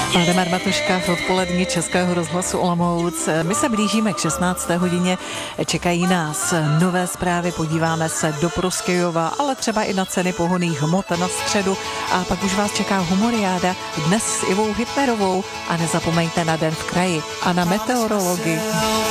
Valdemar Matuška v odpolední Českého rozhlasu Olomouc. My se blížíme k 16. hodině, čekají nás nové zprávy, podíváme se do Proskyjova, ale třeba i na ceny pohonných hmot na středu a pak už vás čeká humoriáda dnes s Ivou Hytnerovou a nezapomeňte na Den v kraji a na meteorologii.